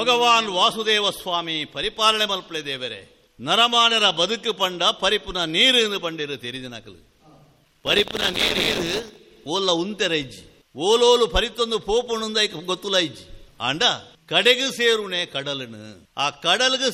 ಭಗವಾನ್ ವಾಸುದೇವ ಸ್ವಾಮಿ ಪರಿಪಾಲನೆ ಮಲ್ಪಳೆ ದೇವರೇ ನರಮಾನರ ಬದುಕು ಪಂಡ ಪರಿಪುನ ನೀರು ಪಂಡಿರು ತೆರಿದಿನಕಲು ಪರಿಪುನ ನೀರು ಓಲ್ಲ ಉಂತೆರ ಇಜ್ಜಿ ಓಲೋಲು ಪರಿತೊಂದು ಪೋಪುಣುಂದ ಗೊತ್ತುಲ ಇಜ್ಜಿ ಆಂಡ ಕಡೆಗೂ ಸೇರುನೆ ಕಡಲನು ಆ ಕಡಲ್ಗೆ